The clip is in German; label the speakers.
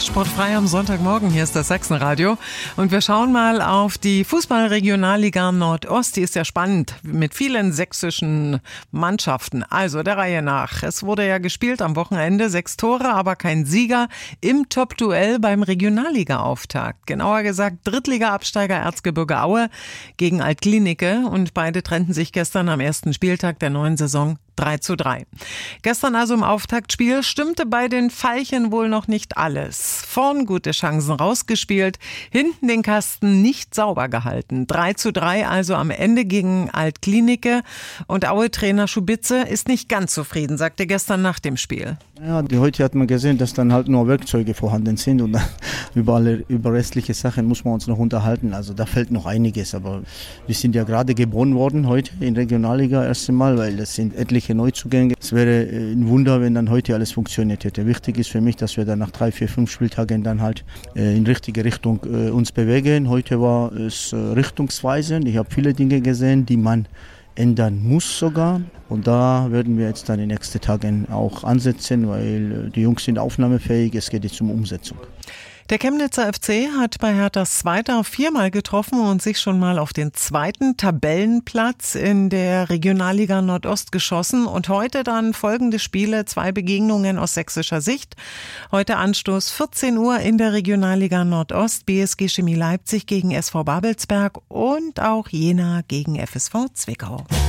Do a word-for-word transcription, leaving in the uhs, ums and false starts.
Speaker 1: Sportfrei am Sonntagmorgen. Hier ist das Sachsenradio. Und wir schauen mal auf die Fußball-Regionalliga Nordost. Die ist ja spannend mit vielen sächsischen Mannschaften. Also der Reihe nach. Es wurde ja gespielt am Wochenende. Sechs Tore, aber kein Sieger im Top-Duell beim Regionalliga-Auftakt. Genauer gesagt Drittliga-Absteiger Erzgebirge Aue gegen Altklinike. Und beide trennten sich gestern am ersten Spieltag der neuen Saison drei zu drei. Gestern also im Auftaktspiel stimmte bei den Veilchen wohl noch nicht alles. Vorn gute Chancen rausgespielt, hinten den Kasten nicht sauber gehalten. drei zu drei also am Ende gegen Altklinike. Und Aue-Trainer Schubitze ist nicht ganz zufrieden, sagte gestern nach dem Spiel.
Speaker 2: Ja, heute hat man gesehen, dass dann halt nur Werkzeuge vorhanden sind und über alle über restliche Sachen muss man uns noch unterhalten. Also da fällt noch einiges, aber wir sind ja gerade geboren worden heute in Regionalliga erst einmal, weil das sind etliche Neuzugänge. Es wäre ein Wunder, wenn dann heute alles funktioniert hätte. Wichtig ist für mich, dass wir dann nach drei, vier, fünf Spieltagen dann halt in richtige Richtung uns bewegen. Heute war es richtungsweisend. Ich habe viele Dinge gesehen, die man ändern muss sogar. Und da werden wir jetzt dann in den nächsten Tagen auch ansetzen, weil die Jungs sind aufnahmefähig. Es geht jetzt um Umsetzung.
Speaker 1: Der Chemnitzer F C hat bei Herthas Zweiter viermal getroffen und sich schon mal auf den zweiten Tabellenplatz in der Regionalliga Nordost geschossen. Und heute dann folgende Spiele, zwei Begegnungen aus sächsischer Sicht. Heute Anstoß vierzehn Uhr in der Regionalliga Nordost, B S G Chemie Leipzig gegen S V Babelsberg und auch Jena gegen F S V Zwickau.